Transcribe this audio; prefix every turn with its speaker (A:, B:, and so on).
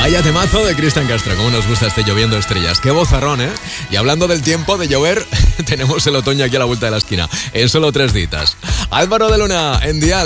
A: Vaya temazo de Cristian Castro, cómo nos gusta este Lloviendo Estrellas. Qué vozarrón, ¿eh? Y hablando del tiempo de llover, tenemos el otoño aquí a la vuelta de la esquina, en solo 3 días. Álvaro de Luna, en Dial.